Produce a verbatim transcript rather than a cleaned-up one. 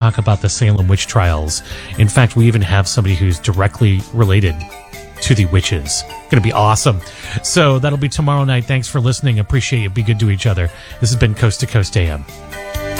talk about the Salem witch trials. In fact, we even have somebody who's directly related to the witches. Going to be awesome. So that'll be tomorrow night. Thanks for listening. Appreciate you. Be good to each other. This has been Coast to Coast A M.